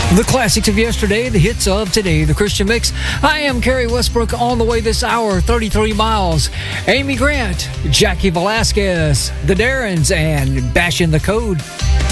The classics of yesterday, the hits of today, the Christian Mix. I am Kerry Westbrook on the way this hour, 33 miles. Amy Grant, Jackie Velasquez, the Darrens, and Bashing the Code.